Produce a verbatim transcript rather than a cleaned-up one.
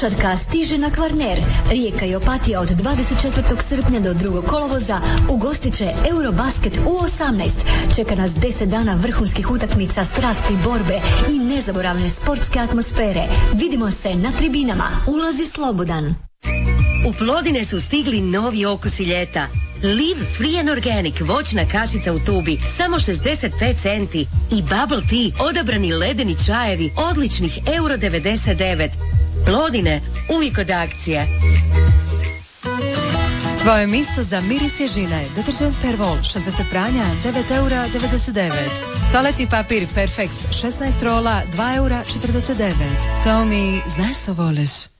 Košarka stiže na Kvarner. Rijeka i Opatija od dvadeset četvrtog srpnja do drugog kolovoza ugostit će Eurobasket U osamnaest. Čeka nas deset dana vrhunskih utakmica, strasti, borbe i nezaboravne sportske atmosfere. Vidimo se na tribinama. Ulaz je slobodan. U Plodine su stigli novi okusi ljeta. Live Free and Organic voćna kašica u tubi samo šezdeset pet centi i Bubble Tea odabrani ledeni čajevi odličnih euro devedeset devet. Plodine, uvijek od akcije. Tvoje mjesto za mir i svježine. Deterđent Pervol, šezdeset pranja, devet eura devedeset devet. Toaletni papir Perfex, šesnaest rola, dva eura četrdeset devet. Tomi, znaš što voliš?